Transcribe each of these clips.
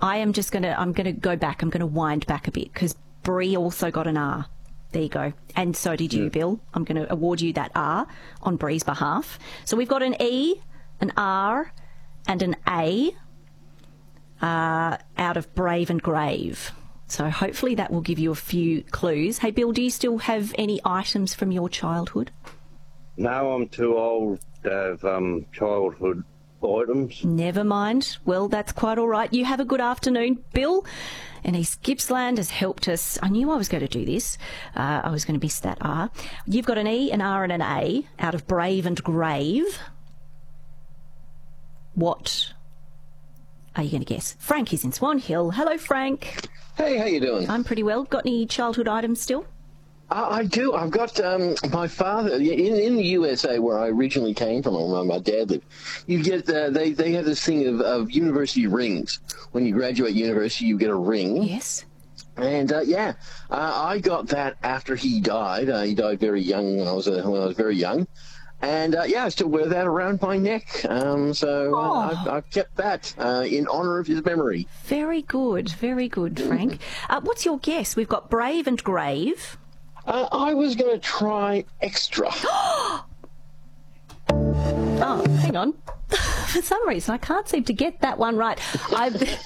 I'm going to go back. I'm going to wind back a bit because Bree also got an R. There you go. And so did you, Bill. I'm going to award you that R on Bree's behalf. So we've got an E, an R, and an A out of brave and grave. So hopefully that will give you a few clues. Hey, Bill, do you still have any items from your childhood? No, I'm too old to have childhood items. Never mind. Well, that's quite all right. You have a good afternoon, Bill. And East Gippsland has helped us. I knew I was going to do this. I was going to miss that R. You've got an E, an R and an A out of brave and grave. What are you going to guess? Frank is in Swan Hill. Hello, Frank. Hey, how you doing? I'm pretty well. Got any childhood items still? I do. I've got my father in the USA, where I originally came from, where my dad lived. You get they have this thing of university rings. When you graduate university, you get a ring. Yes. And I got that after he died. He died very young when I was very young. And I still wear that around my neck. I've kept that in honor of his memory. Very good, Frank. What's your guess? We've got brave and grave. I was going to try extra. Oh, hang on. For some reason, I can't seem to get that one right. I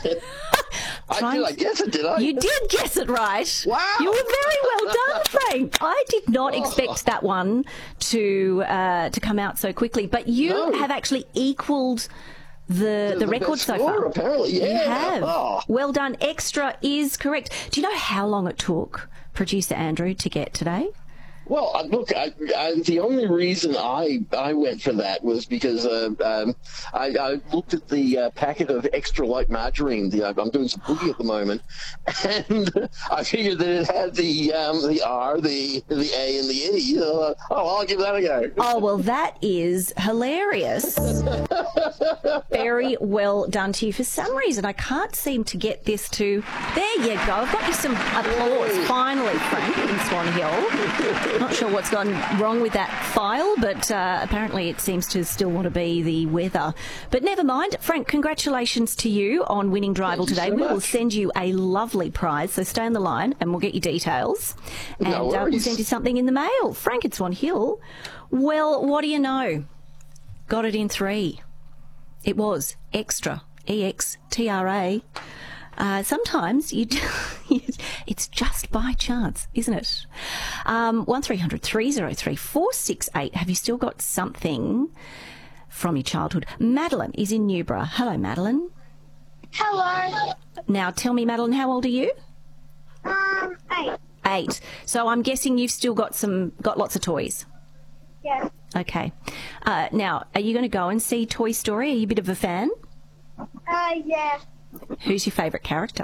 guess it, did I? You did guess it right. Wow. You were very well done, Frank. I did not expect that one to come out so quickly, but you have actually equalled the record so far. Apparently, yeah. You have. Oh. Well done. Extra is correct. Do you know how long it took producer Andrew to get today? Well, look, the only reason I went for that was because I looked at the packet of extra light margarine. I'm doing some cooking at the moment, and I figured that it had the R, the A, and the E. I'll give that a go. Oh, well, that is hilarious. Very well done to you. For some reason, I can't seem to get this to... There you go. I've got you some applause, finally, Frank, in Swan Hill. Not sure what's gone wrong with that file, but apparently it seems to still want to be the weather. But never mind. Frank, congratulations to you on winning Drival today. We will send you a lovely prize, so stay on the line and we'll get you details. And we'll send you something in the mail. Frank at Swan Hill. Well, what do you know? Got it in 3. It was extra. E-X-T-R-A. Sometimes it's just by chance, isn't it? 1300 303 468. Have you still got something from your childhood? Madeline is in Newborough. Hello, Madeline. Hello. Now, tell me, Madeline, how old are you? 8. 8. So I'm guessing you've still got lots of toys. Yes. Okay. Now, are you going to go and see Toy Story? Are you a bit of a fan? Yeah. Who's your favourite character?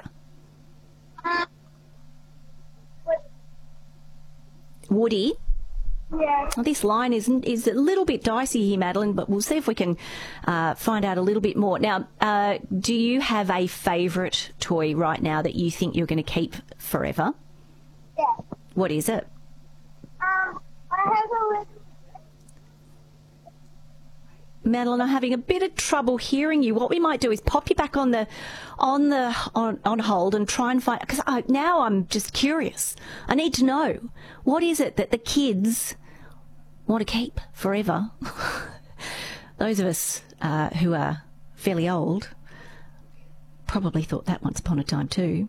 Woody. Yeah. Well, this line is a little bit dicey here, Madeline, but we'll see if we can find out a little bit more. Now, do you have a favourite toy right now that you think you're going to keep forever? Yeah. What is it? I have a little... Madeline, I'm having a bit of trouble hearing you. What we might do is pop you back on hold and try and find, because now I'm just curious. I need to know, what is it that the kids want to keep forever? Those of us who are fairly old probably thought that once upon a time too.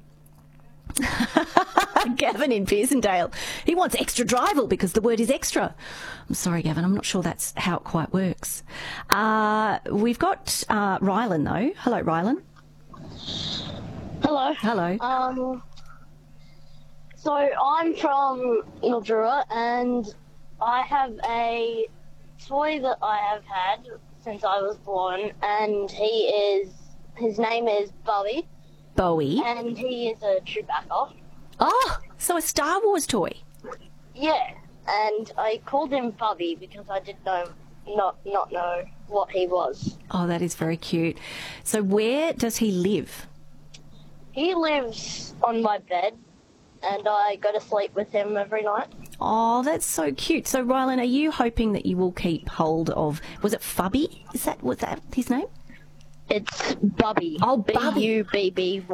Gavin in Pearsondale. He wants extra Drival because the word is extra. I'm sorry, Gavin. I'm not sure that's how it quite works. We've got Rylan, though. Hello, Rylan. Hello. Hello. So I'm from Mildura, and I have a toy that I have had since I was born, and his name is Bowie. Bowie. And he is a Chewbacca. Oh, so a Star Wars toy. Yeah, and I called him Bubby because I did not know what he was. Oh, that is very cute. So where does he live? He lives on my bed, and I go to sleep with him every night. Oh, that's so cute. So, Rylan, are you hoping that you will keep hold of... Was it Fubby? Was that his name? It's Bubby. Oh, Bubby. B-U-B-B-Y.